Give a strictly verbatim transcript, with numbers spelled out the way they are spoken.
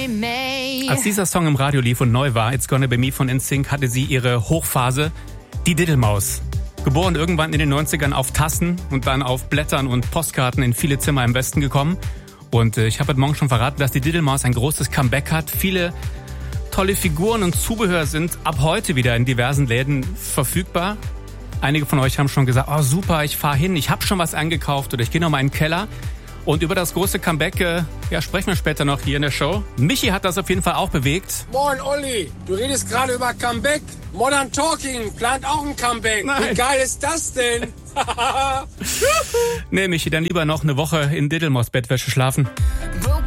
May. Als dieser Song im Radio lief und neu war, It's Gonna Be Me von N Sync, hatte sie ihre Hochphase, die Diddlemaus. Geboren irgendwann in den neunzigern auf Tassen und dann auf Blättern und Postkarten in viele Zimmer im Westen gekommen. Und äh, ich habe heute Morgen schon verraten, dass die Diddlemaus ein großes Comeback hat. Viele tolle Figuren und Zubehör sind ab heute wieder in diversen Läden verfügbar. Einige von euch haben schon gesagt, oh super, ich fahre hin, ich habe schon was eingekauft oder ich gehe noch mal in den Keller. Und über das große Comeback äh, ja, sprechen wir später noch hier in der Show. Michi hat das auf jeden Fall auch bewegt. Moin Olli, du redest gerade über Comeback. Modern Talking plant auch ein Comeback. Nein. Wie geil ist das denn? Nee, Michi, dann lieber noch eine Woche in Diddlemaus Bettwäsche schlafen.